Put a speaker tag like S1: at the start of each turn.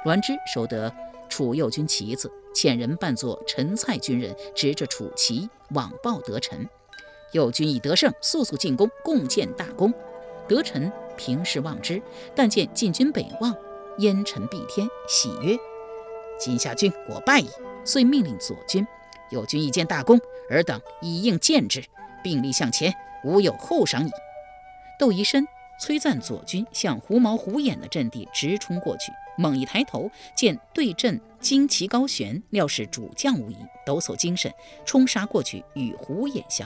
S1: 栾枝收得楚右军旗子，遣人扮作陈蔡军人，执着楚旗往报得臣。右军已得胜，速速进攻，共建大功。得臣平视望之，但见晋军北望，烟尘蔽天，喜曰：今夏军果败矣。遂命令左军：右军已见大功，尔等以应见之，并力向前，无有后赏矣。窦仪深催赞左军向狐毛虎眼的阵地直冲过去，猛一抬头，见对阵旌旗高悬，料是主将无疑，抖擞精神，冲杀过去，与虎眼相